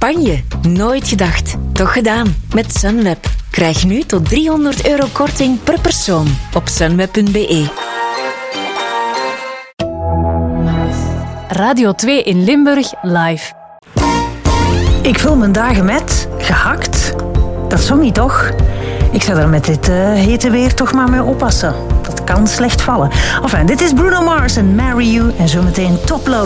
Spanje. Nooit gedacht. Toch gedaan. Met Sunweb. Krijg nu tot €300 korting per persoon op sunweb.be. Radio 2 in Limburg live. Ik vul mijn dagen met gehakt. Dat zou niet, toch? Ik zou er met dit hete weer toch maar mee oppassen. Dat kan slecht vallen. Enfin, dit is Bruno Mars en Marry You en zometeen Topload.